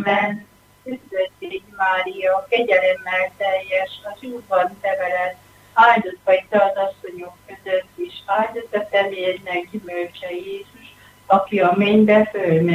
Amen. Üdvözl légy, Mária, kegyelemmel teljes, az Úrban te veled, áldott vagy te az asszonyok között is, áldott a te vérnek gyümölcse Jézus, aki a mennybe fölment.